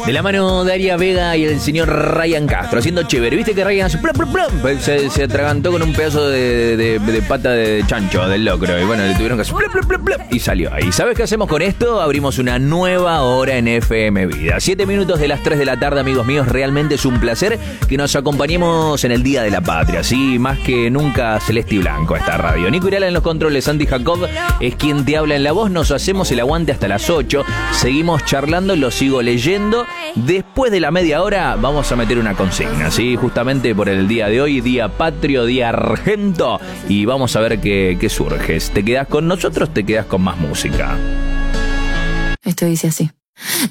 De la mano de Aria Vega y el señor Ryan Castro, haciendo chévere. ¿Viste que Ryan se atragantó con un pedazo de pata de chancho, del locro? Y bueno, le tuvieron que hacer y salió ahí. ¿Sabes qué hacemos con esto? Abrimos una nueva hora en FM Vida. 7 minutos de las 3 de la tarde, amigos míos. Realmente es un placer que nos acompañemos en el Día de la Patria. Sí, más que nunca celeste y blanco esta radio. Nico Irala en los controles, Sandy Jacob es quien te habla en la voz. Nos hacemos el aguante hasta las 8. Seguimos charlando, lo sigo leyendo. Después de la media hora vamos a meter una consigna, ¿sí? Justamente por el día de hoy, día patrio, día argento. Y vamos a ver qué surge. ¿Te quedás con nosotros? ¿Te quedás con más música? Esto dice así.